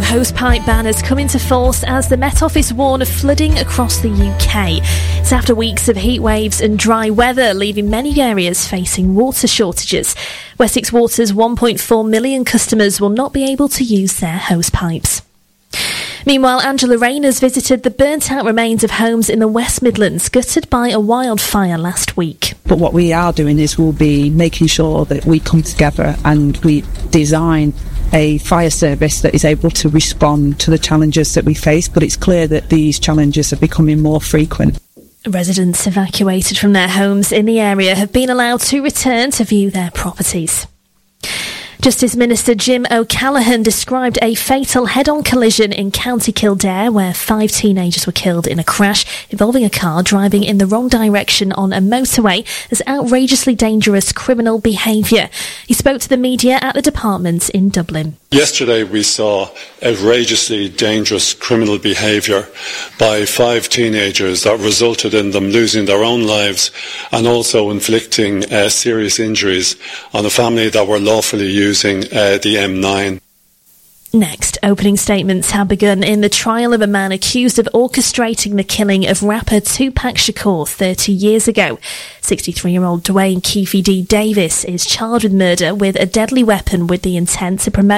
hosepipe ban has come into force as the Met Office warn of flooding across the UK. It's after weeks of heat waves and dry weather, leaving many areas facing water shortages. Wessex Water's 1.4 million customers will not be able to use their hosepipes. Meanwhile, Angela Rayner's visited the burnt-out remains of homes in the West Midlands, gutted by a wildfire last week. But what we are doing is we'll be making sure that we come together and we design a fire service that is able to respond to the challenges that we face, but it's clear that these challenges are becoming more frequent. Residents evacuated from their homes in the area have been allowed to return to view their properties. Justice Minister Jim O'Callaghan described a fatal head-on collision in County Kildare where 5 teenagers were killed in a crash involving a car driving in the wrong direction on a motorway as outrageously dangerous criminal behaviour. He spoke to the media at the department in Dublin. Yesterday we saw outrageously dangerous criminal behaviour by 5 teenagers that resulted in them losing their own lives and also inflicting serious injuries on a family that were lawfully using the M9. Next, opening statements have begun in the trial of a man accused of orchestrating the killing of rapper Tupac Shakur 30 years ago. 63-year-old Dwayne Keefe D. Davis is charged with murder with a deadly weapon with the intent to promote